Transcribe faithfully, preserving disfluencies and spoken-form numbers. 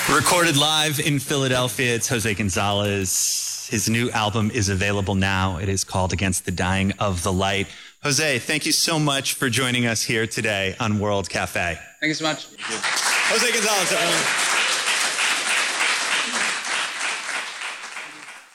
Recorded live in Philadelphia, it's Jose Gonzalez. His new album is available now. It is called Against the Dying of the Light. Jose, thank you so much for joining us here today on World Cafe. Thank you so much. Jose Gonzalez, everyone.